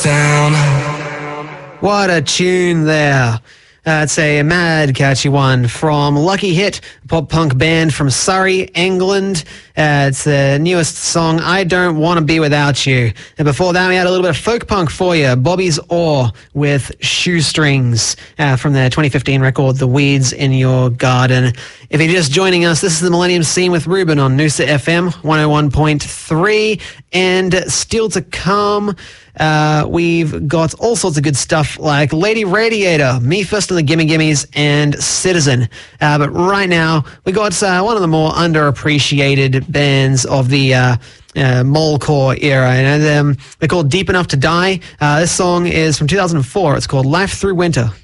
down. What a tune there. It's a mad catchy one from Lucky Hit, a pop-punk band from Surrey, England. It's the newest song, I Don't Want to Be Without You. And before that, we had a little bit of folk punk for you, Bobby's Oar with Shoestrings from their 2015 record, The Weeds in Your Garden. If you're just joining us, this is the Millennium Scene with Ruben on Noosa FM 101.3. And still to come, we've got all sorts of good stuff like Lady Radiator, Me First and the Gimme Gimmes, and Citizen. But right now, we got one of the more underappreciated bands of the Molecore era. And they're called Deep Enough to Die. This song is from 2004. It's called Life Through Winter.